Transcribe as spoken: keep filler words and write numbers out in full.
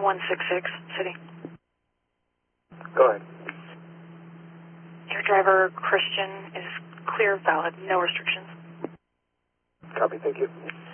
one six six, City. Go ahead. Your driver, Christian, is clear, valid, no restrictions. Copy, thank you.